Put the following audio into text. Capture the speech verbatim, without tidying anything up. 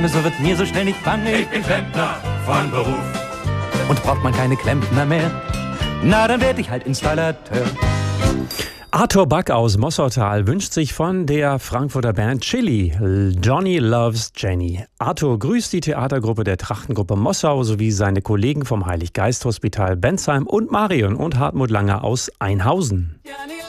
Lange, so wird mir so schnell nicht bange. Ich bin Klempner von Beruf. Und braucht man keine Klempner mehr, na, dann werd ich halt Installateur. Arthur Back aus Mossautal wünscht sich von der Frankfurter Band Chili Johnny Loves Jenny. Arthur grüßt die Theatergruppe der Trachtengruppe Mossau sowie seine Kollegen vom Heilig-Geist-Hospital Bensheim und Marion und Hartmut Langer aus Einhausen.